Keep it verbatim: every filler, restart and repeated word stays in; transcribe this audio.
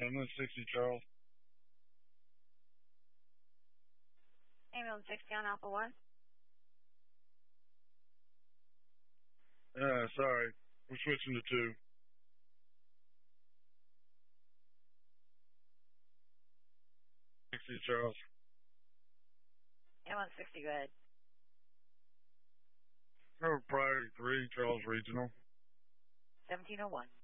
Ambulance sixty, Charles. Ambulance sixty on Alpha one. Uh, sorry. We're switching to two. sixty, Charles. Ambulance sixty, go ahead. Cover priority three, Charles Regional. seventeen oh one.